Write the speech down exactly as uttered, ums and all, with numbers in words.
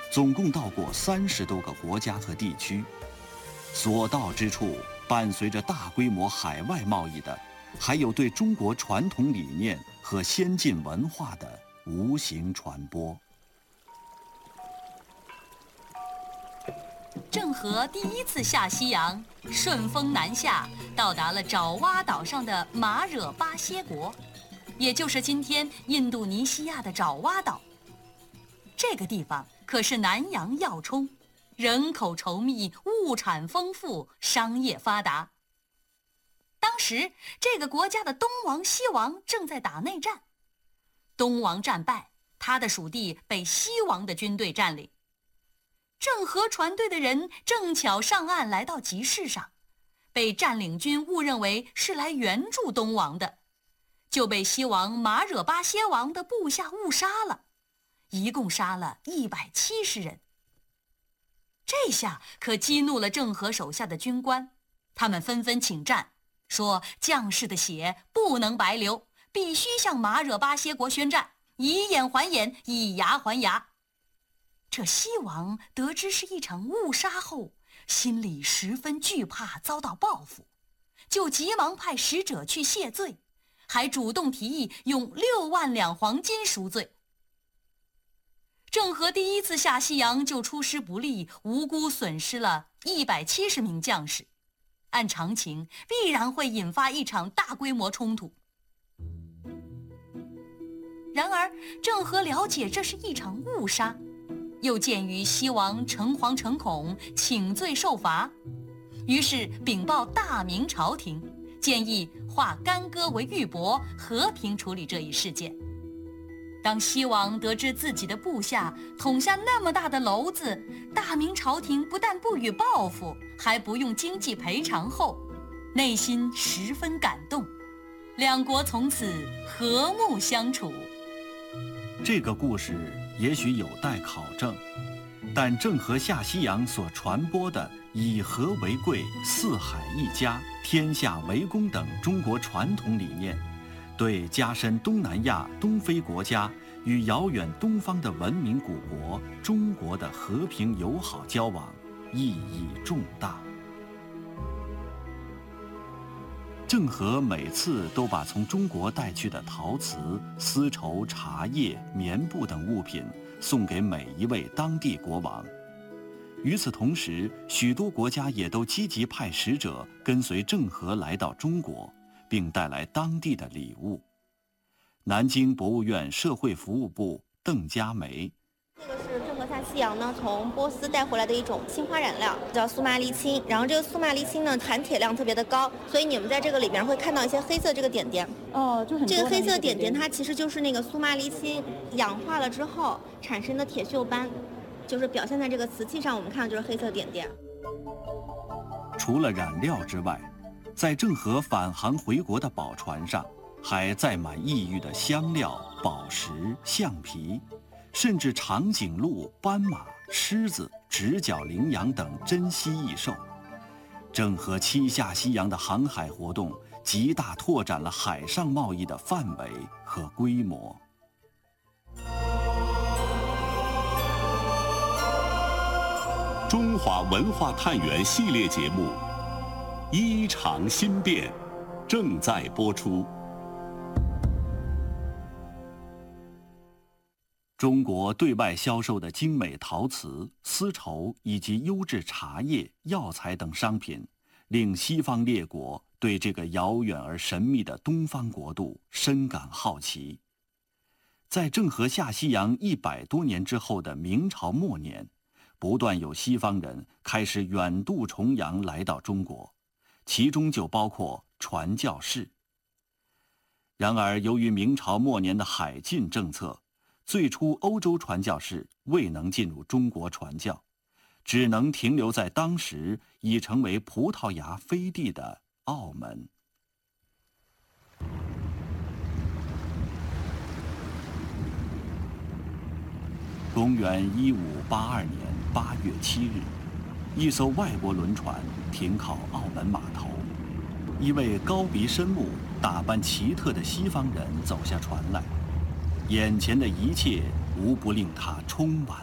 总共到过三十多个国家和地区。所到之处，伴随着大规模海外贸易的，还有对中国传统理念和先进文化的无形传播。 郑和第一次下西洋，顺风南下，到达了爪哇岛上的马惹巴歇国，也就是今天印度尼西亚的爪哇岛。这个地方可是南洋要冲，人口稠密，物产丰富，商业发达。当时这个国家的东王、西王正在打内战，东王战败，他的属地被西王的军队占领。郑和船队的人正巧上岸来到集市上，被占领军误认为是来援助东王的，就被西王马惹巴歇王的部下误杀了，一共杀了一百七十人。这下可激怒了郑和手下的军官，他们纷纷请战，说将士的血不能白流，必须向马惹巴歇国宣战，以眼还眼，以牙还牙。这西王得知是一场误杀后，心里十分惧怕遭到报复，就急忙派使者去谢罪，还主动提议用六万两黄金赎罪。郑和第一次下西洋就出师不利，无辜损失了一百七十名将士，按常情必然会引发一场大规模冲突。然而郑和了解这是一场误杀，又鉴于西王诚惶诚恐，请罪受罚，于是禀报大明朝廷，建议化干戈为玉帛，和平处理这一事件。当西王得知自己的部下捅下那么大的篓子，大明朝廷不但不予报复，还不用经济赔偿后，内心十分感动，两国从此和睦相处。 这个故事也许有待考证，但郑和下西洋所传播的以和为贵、四海一家、天下为公等中国传统理念，对加深东南亚、东非国家与遥远东方的文明古国中国的和平友好交往意义重大。郑和每次都把从中国带去的陶瓷、丝绸、茶叶、棉布等物品送给每一位当地国王。与此同时，许多国家也都积极派使者跟随郑和来到中国，并带来当地的礼物。南京博物院社会服务部邓佳梅。 这个是郑和下西洋呢从波斯带回来的一种青花染料，叫苏麻离青。然后这个苏麻离青呢含铁量特别的高，所以你们在这个里边会看到一些黑色这个点点。 哦，就很多这个黑色点点它其实就是那个苏麻离青氧化了之后产生的铁锈斑，就是表现在这个瓷器上，我们看到就是黑色点点。 除了染料之外，在郑和返航回国的宝船上，还载满异域的香料、宝石、橡皮，甚至长颈鹿、斑马、狮子、直角羚羊等珍稀异兽。郑和七下西洋的航海活动，极大拓展了海上贸易的范围和规模。 中华文化探源系列节目《衣裳新变》正在播出。 中国对外销售的精美陶瓷、丝绸以及优质茶叶、药材等商品，令西方列国对这个遥远而神秘的东方国度深感好奇。在郑和下西洋一百多年之后的明朝末年，不断有西方人开始远渡重洋来到中国，其中就包括传教士。然而，由于明朝末年的海禁政策，最初欧洲传教士未能进入中国传教，只能停留在当时已成为葡萄牙飞地的澳门。公元一五八二年八月七日，一艘外国轮船停靠澳门码头，一位高鼻深目、打扮奇特的西方人走下船来。眼前的一切无不令他充满